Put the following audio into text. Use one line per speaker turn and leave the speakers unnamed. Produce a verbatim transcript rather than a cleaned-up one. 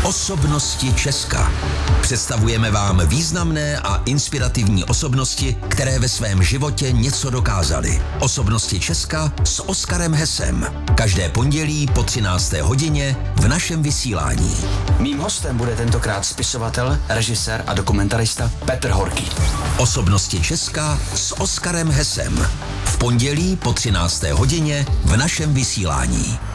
Osobnosti Česka. Představujeme vám významné a inspirativní osobnosti, které ve svém životě něco dokázaly. Osobnosti Česka s Oskarem Hesem. Každé pondělí po třinácté hodině v našem vysílání.
Mým hostem bude tentokrát spisovatel, režisér a dokumentarista Petr Horký.
Osobnosti Česka s Oskarem Hesem. V pondělí po třinácté hodině v našem vysílání.